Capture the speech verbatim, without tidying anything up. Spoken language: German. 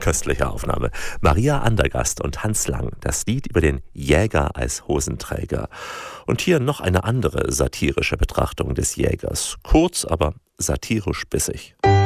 köstliche Aufnahme. Maria Andergast und Hans Lang, das Lied über den Jäger als Hosenträger. Und hier noch eine andere satirische Betrachtung des Jägers. Kurz, aber satirisch bissig.